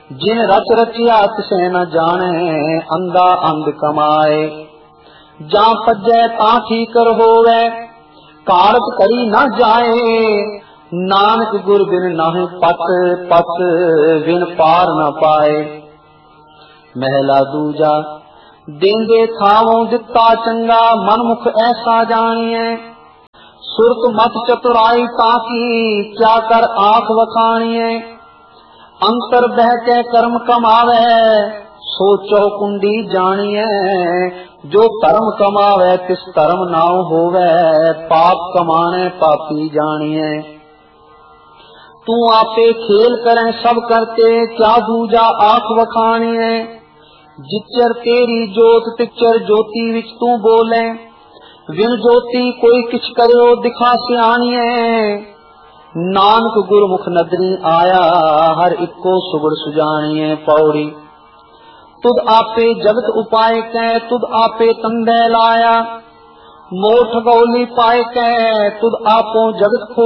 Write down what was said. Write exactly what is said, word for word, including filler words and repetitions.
जिन रच रचिया तिसे न जाने, अंधा अंध कमाए। जा पज्जै ता ठीकर होवे, कारत करी न जाए। नानक गुर बिन नाहि पत, पत बिन पार न पाए। महला दूजा देंगे थावों दिता चंगा, मनमुख ऐसा जानिए। सुरत मत चतुराई ताकी, क्या कर आंख वखानिए। अंतर बह के कर्म कमावे, सोचो कुंडी जानिए। जो धर्म कमावे तिस धर्म नाउ होवे, पाप कमाने पापी जानिए। तू आपे खेल करें सब करते, क्या दूजा आंख वखानिए। जिचर तेरी जोत तिचर ज्योति विच तू बोले, विन ज्योति कोई किछ करो दिखा सियानिए। नानक गुरमुख नदरी आया, हर इको सुगड़ सुजानिए। पौड़ी तुद आपे जगत उपाय कै, तुद आपे तंबे लाया। मोठ गौली पाए कै, तुद आपो जगत खो